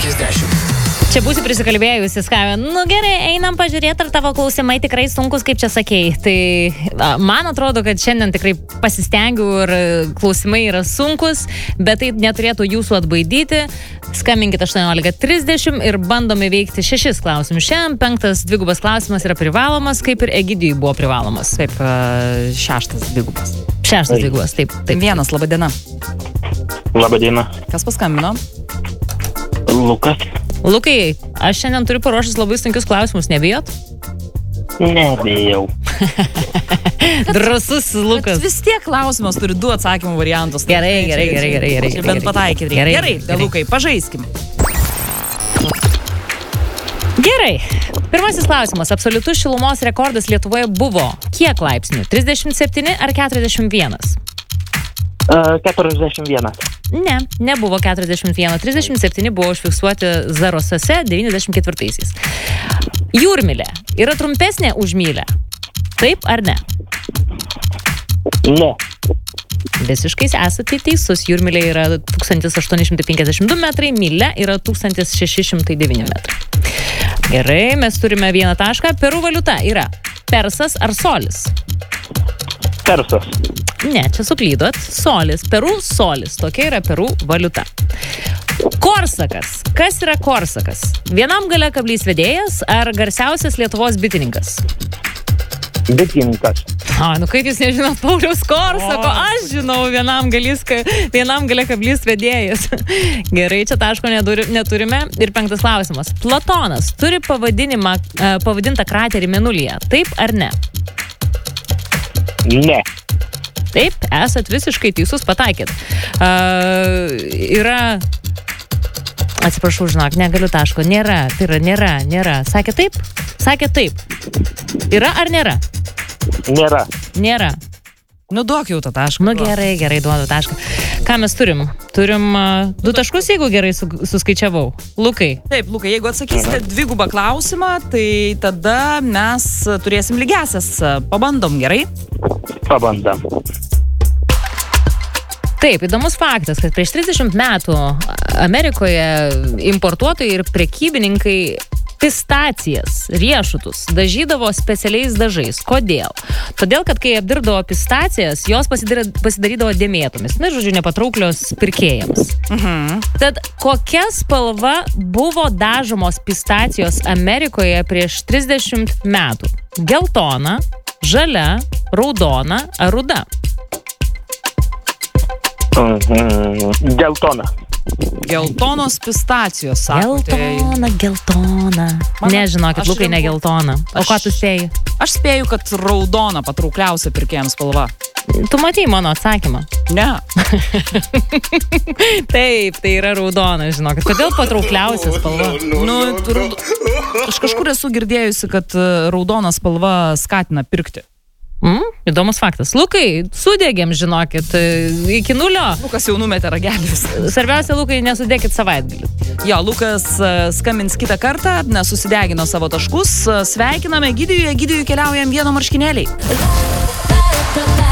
50. Čia būsi prisikalbėjusi, skavė. Nu gerai, einam pažiūrėti, ar tavo klausimai tikrai sunkus, kaip čia sakei. Tai man atrodo, kad šiandien tikrai pasistengiu ir klausimai yra sunkus, bet tai neturėtų jūsų atbaidyti. Skambinkit 18:30 ir bandome veikti 6 klausimus. Šiandien 5 dvigubas klausimas yra privalomas, kaip ir Egidijui buvo privalomas. Taip, 6 dvigubas. 6 dvigubas, taip. Vienas, laba diena. Labą dieną. Kas paskambino? Lukas. Lukai, aš šiandien turiu paruošęs labai sunkius klausimus, nebijot? Nebijau. Drąsus Lukas. Bet vis tiek klausimas turi 2 atsakymų variantus. Gerai. Čia bent pataikyti reikia. Gerai, Lukai, pažaiskim. Gerai. Pirmasis klausimas. Absoliutus šilumos rekordas Lietuvoje buvo kiek laipsnių? 37 ar 41? 41. Ne, nebuvo 41. 37 buvo užfiksuoti Zarasuose 94-aisiais. Jūrmylė yra trumpesnė už mylę? Taip ar ne? Ne. Visiškai esate teisus. Jūrmylė yra 1852 metrai, mylė yra 1609 metrai. Gerai, mes turime vieną tašką. Peru valiuta yra persas ar solis? Persas. Ne, čia suklydot. Solis. Peru solis. Tokia yra Peru valiuta. Korsakas. Kas yra Korsakas? Vienam gale kablys vedėjas ar garsiausias Lietuvos bitininkas? Bitininkas. Nu kaip jūs nežinot Pauliaus Korsako? Aš žinau, vienam gale kablys vedėjas. Gerai, čia taško neturime. Ir 5 klausimas. Platonas turi pavadintą kraterį Mėnulyje. Taip ar ne? Ne. Taip, esat visiškai teisus, pataikėt. Yra... Atsiprašau, žinok, negaliu taško. Nėra. Sakė taip? Sakė taip. Yra ar nėra? Nėra. Nu, duok jau tą tašką. Nu, gerai, duodu tašką. Ką mes turim? Turim 2 taškus, jeigu gerai suskaičiavau. Lukai. Taip, Lukai, jeigu atsakysite dvigubą klausimą, tai tada mes turėsim lygiasias. Pabandom, gerai? Pabandom. Taip, įdomus faktas, kad prieš 30 metų Amerikoje importuotojai ir prekybininkai pistacijas, riešutus dažydavo specialiais dažais. Kodėl? Todėl, kad kai apdirbdavo pistacijas, jos pasidarydavo dėmėtomis. Na, žodžiu, nepatrauklios pirkėjams. Tad kokia spalva buvo dažomos pistacijos Amerikoje prieš 30 metų? Geltona, žalia, raudona ar ruda? Geltona. Geltonos pistacijos, sako. Geltona. Nežinokit, Lukai, ne geltona. O ką tu spėjai? Aš spėju, kad raudona patraukliausia pirkėjams spalva. Tu matei mano atsakymą? Ne. Taip, tai yra raudona, žinokit. Kodėl patraukliausia spalva? Aš kažkur esu girdėjusi, kad raudona spalva skatina pirkti. Įdomus faktas. Lukai, sudėgiam, žinokit, iki 0. Lukas jau numetė ragelis. Svarbiausia, Lukai, nesudėkit savaitgalį. Jo, Lukas skambins kitą kartą, susidegino savo taškus. Sveikiname Egidijui keliaujam vieno marškinėliai.